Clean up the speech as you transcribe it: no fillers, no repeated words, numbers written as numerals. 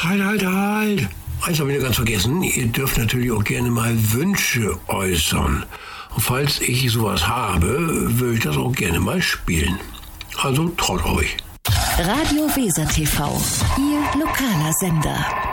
Halt. Eins habe ich noch ganz vergessen. Ihr dürft natürlich auch gerne mal Wünsche äußern. Und falls ich sowas habe, würde ich das auch gerne mal spielen. Also traut euch. Radio Weser TV, Ihr lokaler Sender.